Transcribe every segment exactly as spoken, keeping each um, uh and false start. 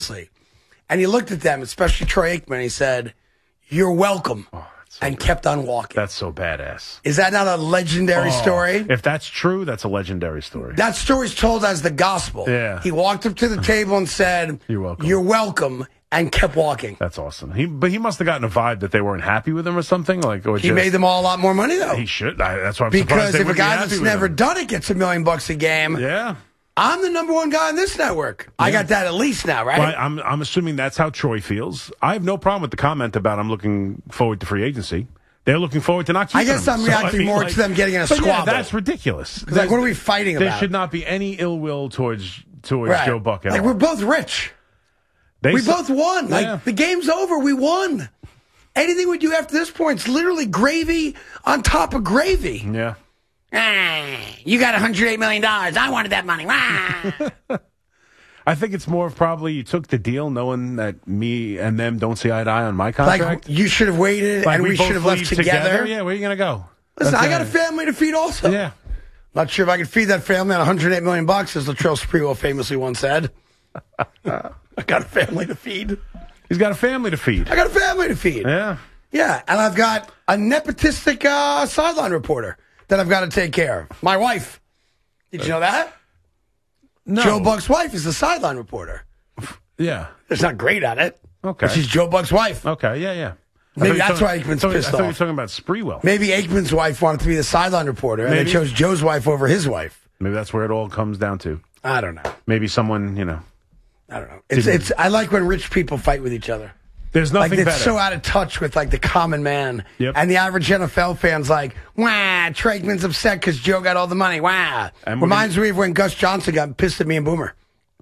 And he looked at them, especially Troy Aikman. He said, "You're welcome," oh, so and good. kept on walking. That's so badass. Is that not a legendary oh, story? If that's true, that's a legendary story. That story's told as the gospel. Yeah. He walked up to the table and said, "You're welcome." You're welcome, and kept walking. That's awesome. He, but he must have gotten a vibe that they weren't happy with him or something. Like, or he just, made them all a lot more money, though. He should. I, that's why I'm because surprised they if a wouldn't be guy happy that's with never him. done it gets a million bucks a game, Yeah. I'm the number one guy on this network. Yeah. I got that at least now, right? Well, I'm I'm assuming that's how Troy feels. I have no problem with the comment about I'm looking forward to free agency. They're looking forward to not keeping I guess him. I'm So, reacting I mean, more like, to them getting in a but squabble. Yeah, that's ridiculous. Like, what are we fighting there about? There should not be any ill will towards towards right. Joe Buck at Like, all. we're both rich. They we saw, both won. Like, yeah. the game's over. We won. Anything we do after this point is literally gravy on top of gravy. Yeah. Ah, you got one hundred eight million dollars. I wanted that money. Ah. I think it's more of probably you took the deal knowing that me and them don't see eye to eye on my contract. Like, you should have waited like and we, we should have left together. together. Yeah, where are you going to go? Listen, That's I got it. a family to feed also. Yeah. Not sure if I can feed that family on one hundred eight million bucks, as Latrell Sprewell famously once said. I got a family to feed. He's got a family to feed. I got a family to feed. Yeah. Yeah, and I've got a nepotistic uh, sideline reporter that I've got to take care of. My wife. Did you know that? No. Joe Buck's wife is the sideline reporter. Yeah. She's not great at it. Okay. But she's Joe Buck's wife. Okay, yeah, yeah. Maybe that's talking, why Aikman's I thought, pissed I thought you were off. talking about Sprewell. Maybe Aikman's wife wanted to be the sideline reporter, and Maybe. they chose Joe's wife over his wife. Maybe that's where it all comes down to. I don't know. Maybe someone, you know. I don't know. It's it's. I like when rich people fight with each other. There's nothing like it's better. so out of touch with like the common man. Yep. And the average N F L fan's like, wah, Troy Aikman's upset because Joe got all the money. Wah. And Reminds me of when Gus Johnson got pissed at me and Boomer.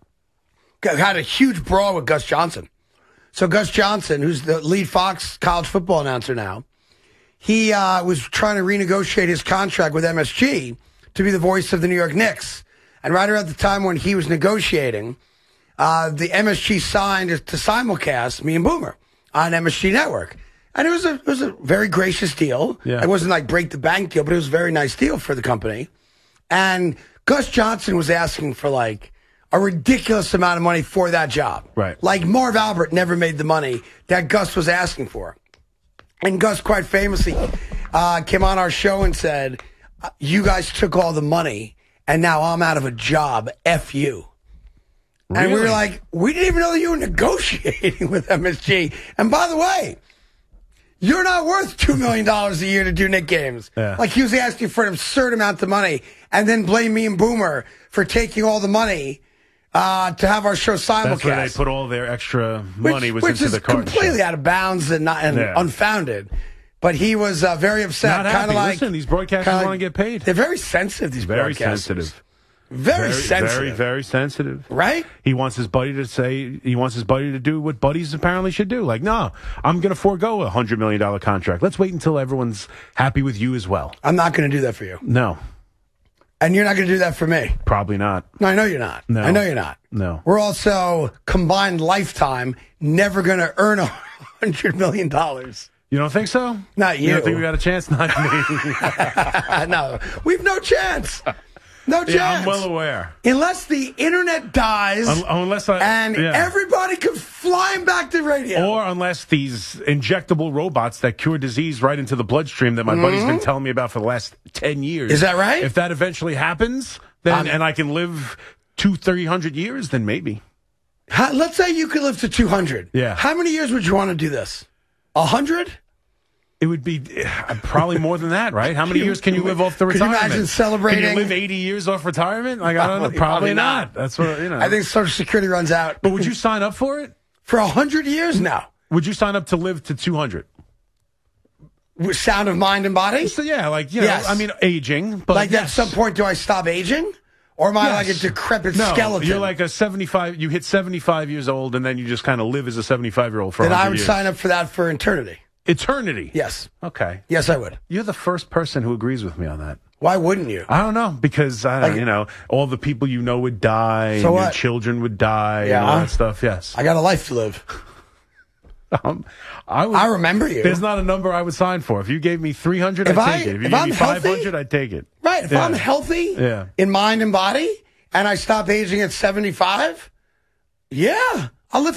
Got, had a huge brawl with Gus Johnson. So Gus Johnson, who's the lead Fox college football announcer now, he uh, was trying to renegotiate his contract with M S G to be the voice of the New York Knicks. And right around the time when he was negotiating, uh, the M S G signed to simulcast me and Boomer on M S G Network. And it was a it was a very gracious deal. Yeah. It wasn't like break the bank deal, but it was a very nice deal for the company. And Gus Johnson was asking for like a ridiculous amount of money for that job. Right. Like Marv Albert never made the money that Gus was asking for. And Gus quite famously uh, came on our show and said, you guys took all the money and now I'm out of a job. F you. Really? And we were like, we didn't even know that you were negotiating with M S G. And by the way, you're not worth two million dollars a year to do Knick games. Yeah. Like he was asking for an absurd amount of money and then blame me and Boomer for taking all the money uh, to have our show simulcast. That's where they put all their extra money which, was which into is the Carton completely show. out of bounds and, not, and Yeah. unfounded. But he was uh, very upset. Not Kind happy. of like Listen, these broadcasters kinda want to get paid. They're very sensitive. These Very broadcasters. sensitive. Very, Very, sensitive. very, very sensitive. Right? He wants his buddy to say, he wants his buddy to do what buddies apparently should do. Like, no, I'm going to forego a one hundred million dollars contract. Let's wait until everyone's happy with you as well. I'm not going to do that for you. No, And you're not going to do that for me. probably not. No, I know you're not. No. I know you're not. No. We're also combined lifetime never going to earn a hundred million dollars. You don't think so? Not you. You don't think we got a chance? Not me. No, we've no chance. No chance. Yeah, I'm well aware. Unless the internet dies, Un- unless I, and yeah. everybody comes flying back to radio. Or unless these injectable robots that cure disease right into the bloodstream that my mm-hmm. buddy's been telling me about for the last ten years. Is that right? If that eventually happens, then Um, and I can live two, three hundred years, then maybe. How, let's say you could live to two hundred. Yeah. How many years would you want to do this? A hundred? It would be uh, probably more than that, right? How many years can you live off the Could you retirement? imagine celebrating- Can you live eighty years off retirement? Like I don't know, Probably- probably, probably not. not. That's what you know. I think Social Security runs out. But would you sign up for it? For a hundred years now. Would you sign up to live to two hundred? With sound of mind and body? So yeah, like you know, Yes. I mean, aging, but Like yes. at some point, do I stop aging? Or am I Yes. like a decrepit no, skeleton? You're like a seventy-five. You hit seventy-five years old, and then you just kind of live as a seventy-five year old for. Then one hundred I would years. sign up for that for eternity. Eternity. Yes. Okay. Yes, I would. You're the first person who agrees with me on that. Why wouldn't you? I don't know because I don't, Like- you know all the people you know would die, So and your what? children would die, Yeah. and all that stuff. Yes. I got a life to live. Um, I would. I remember you. There's not a number I would sign for. If you gave me three hundred, I'd If I- take it. If you if gave I'm me healthy- five hundred, I'd take it. Right. If Yeah. I'm healthy Yeah. in mind and body and I stop aging at seventy-five, yeah, I'll lift